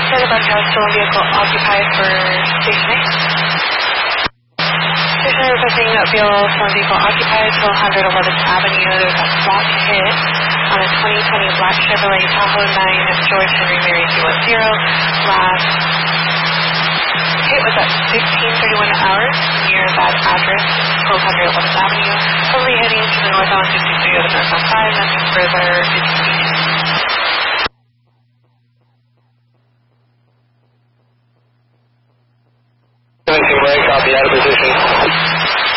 Santa Barbara stolen vehicle occupied for stationary. Stationary requesting stolen vehicle occupied, 1211th Avenue. There's a block hit on a 2020 black Chevrolet Tahoe 9 George Henry Mary 210. Last hit was at 16:31 hours near that address, 1211th Avenue. Only heading to the northbound 63 of the northbound 5, nothing further.